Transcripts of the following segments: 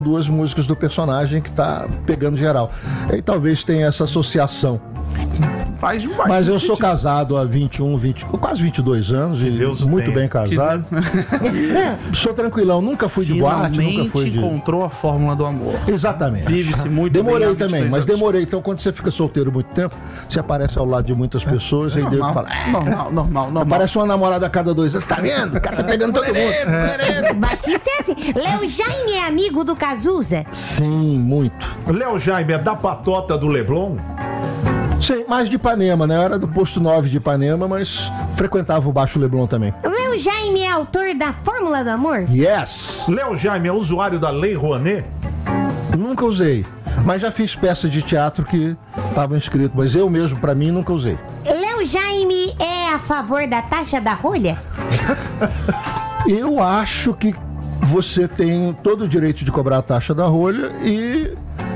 duas músicas do personagem que tá pegando geral. E talvez tenha essa associação. Mas eu sou casado há quase 22 anos, e muito bem casado. Sou tranquilão, nunca fui de boate, nunca fui de... encontrou a fórmula do amor. Exatamente. Vive-se muito demorei bem. Também, mas demorei. Então, quando você fica solteiro muito tempo, você aparece ao lado de muitas pessoas, aí devo falar. Normal. Aparece uma namorada a cada 2 anos. Tá vendo? O cara tá pegando todo mundo. Batista é assim. Léo Jaime é amigo do Cazuza? Sim, muito. Léo Jaime é da patota do Leblon? Sim, mais de Ipanema, né? Eu era do posto 9 de Ipanema, mas frequentava o Baixo Leblon também. Léo Jaime é autor da Fórmula do Amor? Yes! Léo Jaime é usuário da Lei Rouanet? Nunca usei, mas já fiz peças de teatro que estavam escritas, mas eu mesmo, pra mim, nunca usei. Léo Jaime é a favor da taxa da rolha? Eu acho que você tem todo o direito de cobrar a taxa da rolha e...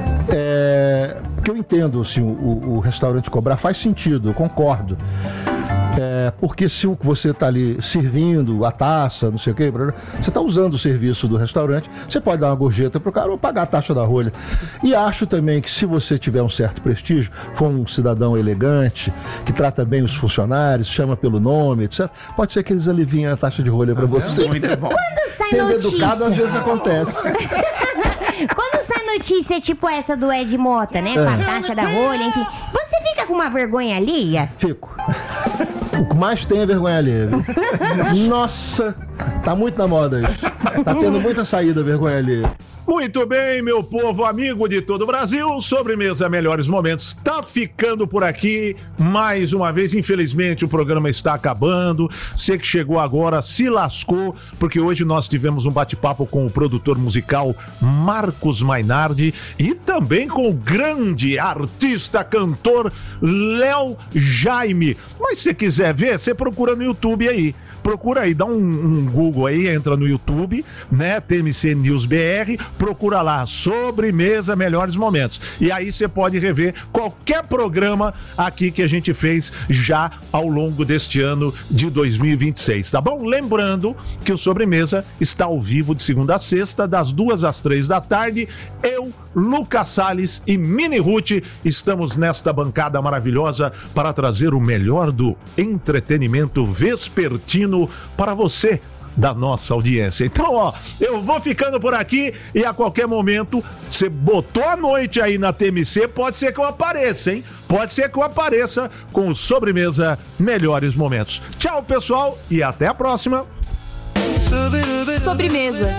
porque eu entendo, assim, o restaurante cobrar faz sentido, eu concordo. Porque se você está ali servindo a taça, não sei o quê, você está usando o serviço do restaurante, você pode dar uma gorjeta pro cara ou pagar a taxa da rolha. E acho também que se você tiver um certo prestígio, for um cidadão elegante, que trata bem os funcionários, chama pelo nome, etc., pode ser que eles aliviem a taxa de rolha para você. Muito bom. Quando sai Sendo notícia... educado, às vezes acontece. Quando sai notícia tipo essa do Ed Mota, né? Com a taxa da rolha, enfim. Você fica com uma vergonha alheia? Fico. O que mais tem é vergonha alheia, viu? Nossa, tá muito na moda isso. Tá tendo muita saída vergonha alheia. Muito bem, meu povo amigo de todo o Brasil, Sobremesa Melhores Momentos tá ficando por aqui mais uma vez. Infelizmente o programa está acabando. Você que chegou agora se lascou, porque hoje nós tivemos um bate-papo com o produtor musical Marcos Mainardi e também com o grande artista, cantor Léo Jaime. Mas se você quiser ver, você procura no YouTube aí. Procura aí, dá um Google aí, entra no YouTube, né, TMC News BR, procura lá, Sobremesa Melhores Momentos. E aí você pode rever qualquer programa aqui que a gente fez já ao longo deste ano de 2026, tá bom? Lembrando que o Sobremesa está ao vivo de segunda a sexta, das 2 às 3 da tarde. Eu, Lucas Salles e Mini Ruth estamos nesta bancada maravilhosa para trazer o melhor do entretenimento vespertino para você da nossa audiência. Então, ó, eu vou ficando por aqui e a qualquer momento, você botou a noite aí na TMC, pode ser que eu apareça, hein? Pode ser que eu apareça com o Sobremesa Melhores Momentos. Tchau, pessoal, e até a próxima. Sobremesa.